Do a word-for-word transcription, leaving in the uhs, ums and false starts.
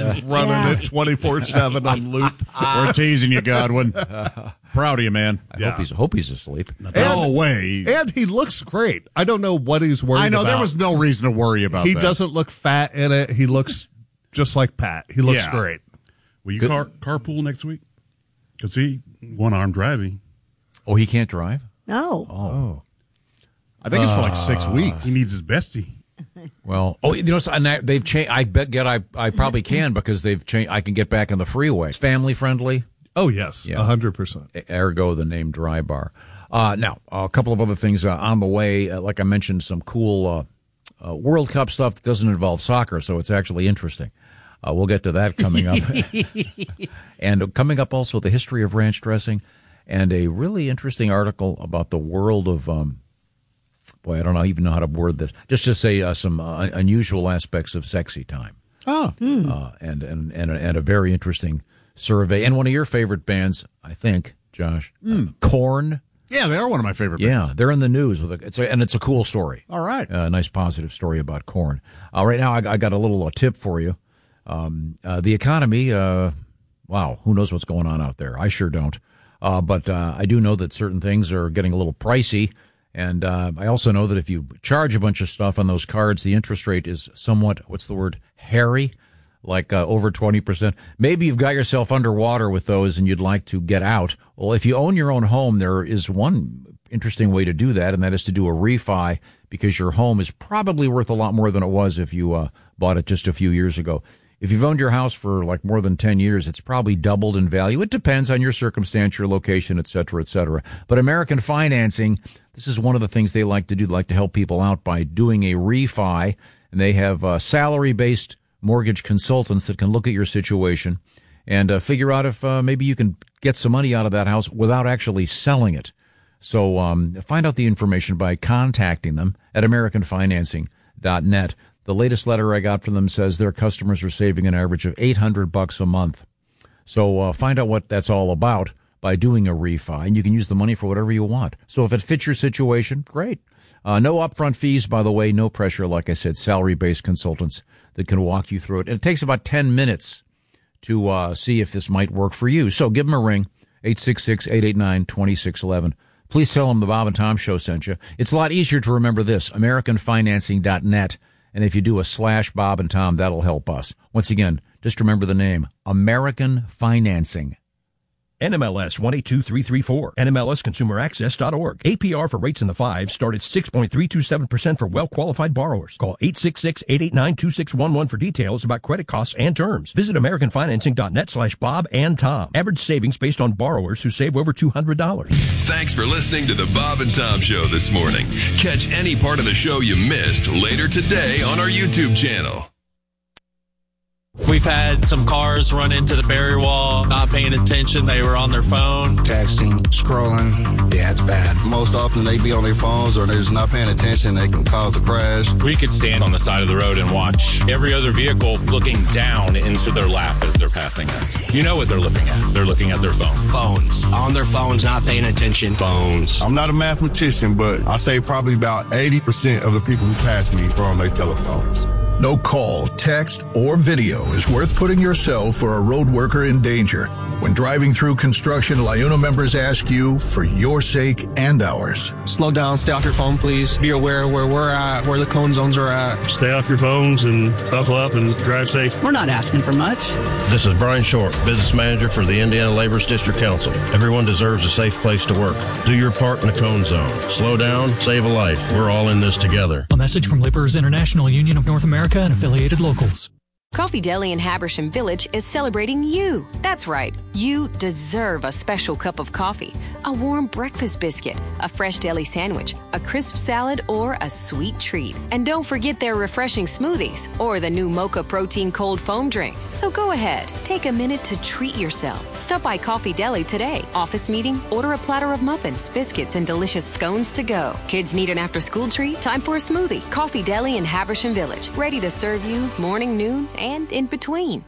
running Yeah. it twenty-four seven on loop. We're teasing you, Godwin. Proud of you, man. I Yeah. hope he's hope he's asleep. No way. And he looks great. I don't know what he's worried about. I know there was no reason to worry about He that. doesn't look fat in it. He looks just like Pat. He looks Yeah. great. Will you car, carpool next week? Because he one-arm driving. Oh, he can't drive? Oh. Oh. I think it's for like six weeks. He needs his bestie. Well, oh, you know, so, and that, they've changed. I bet, get, I, I probably can because they've changed. I can get back on the freeway. It's family friendly. Oh, yes. Yeah. one hundred percent. Ergo, the name Dry Bar. Uh, now, a couple of other things uh, on the way. Uh, like I mentioned, some cool uh, uh, World Cup stuff that doesn't involve soccer, so it's actually interesting. Uh, we'll get to that coming up. And coming up also, the history of ranch dressing and a really interesting article about the world of, um, boy, I don't know, even know how to word this. Just to say uh, some uh, unusual aspects of sexy time. Oh. Uh, and, and, and, a, and a very interesting survey. And one of your favorite bands, I think, Josh, mm. uh, Korn. Yeah, they are one of my favorite Yeah, bands. they're in the news with a, it's a, and it's a cool story. All right. A uh, nice positive story about Korn. Uh, right now, I, I got a little uh, tip for you. Um, uh, the economy, uh, wow, who knows what's going on out there? I sure don't. Uh, but uh, I do know that certain things are getting a little pricey. And uh, I also know that if you charge a bunch of stuff on those cards, the interest rate is somewhat, what's the word, hairy, like uh, over twenty percent. Maybe you've got yourself underwater with those and you'd like to get out. Well, if you own your own home, there is one interesting way to do that, and that is to do a refi, because your home is probably worth a lot more than it was if you uh, bought it just a few years ago. If you've owned your house for like more than ten years, it's probably doubled in value. It depends on your circumstance, your location, et cetera, et cetera. But American Financing, this is one of the things they like to do. They like to help people out by doing a refi, and they have uh, salary-based mortgage consultants that can look at your situation and uh, figure out if uh, maybe you can get some money out of that house without actually selling it. So um, find out the information by contacting them at american financing dot net. The latest letter I got from them says their customers are saving an average of eight hundred bucks a month. So uh, find out what that's all about by doing a refi, and you can use the money for whatever you want. So if it fits your situation, great. Uh, no upfront fees, by the way, no pressure. Like I said, salary-based consultants that can walk you through it. And it takes about ten minutes to uh, see if this might work for you. So give them a ring, eight six six, eight eight nine, two six one one. Please tell them the Bob and Tom Show sent you. It's a lot easier to remember this, american financing dot net. And if you do a slash Bob and Tom, that'll help us. Once again, just remember the name, American Financing. N M L S one eight two three three four, N M L S consumer access dot org. A P R for rates in the fives start at six point three two seven percent for well-qualified borrowers. Call eight six six, eight eight nine, two six one one for details about credit costs and terms. Visit american financing dot net slash Bob and Tom. Average savings based on borrowers who save over two hundred dollars. Thanks for listening to the Bob and Tom Show this morning. Catch any part of the show you missed later today on our YouTube channel. We've had some cars run into the barrier wall, not paying attention. They were on their phone. Texting, scrolling. Yeah, it's bad. Most often they be on their phones or they're just not paying attention. They can cause a crash. We could stand on the side of the road and watch every other vehicle looking down into their lap as they're passing us. You know what they're looking at. They're looking at their phone. Phones. On their phones, not paying attention. Phones. I'm not a mathematician, but I say probably about eighty percent of the people who pass me are on their telephones. No call, text, or video is worth putting yourself or a road worker in danger. When driving through construction, LIUNA members ask you for your sake and ours. Slow down, stay off your phone, please. Be aware where we're at, where the cone zones are at. Stay off your phones and buckle up and drive safe. We're not asking for much. This is Brian Short, business manager for the Indiana Labor's District Council. Everyone deserves a safe place to work. Do your part in the cone zone. Slow down, save a life. We're all in this together. A message from Laborers International Union of North America and affiliated locals. Coffee Deli in Habersham Village is celebrating you. That's right. You deserve a special cup of coffee, a warm breakfast biscuit, a fresh deli sandwich, a crisp salad, or a sweet treat. And don't forget their refreshing smoothies or the new Mocha Protein Cold Foam drink. So go ahead, take a minute to treat yourself. Stop by Coffee Deli today. Office meeting? Order a platter of muffins, biscuits, and delicious scones to go. Kids need an after-school treat? Time for a smoothie. Coffee Deli in Habersham Village. Ready to serve you morning, noon, and in between.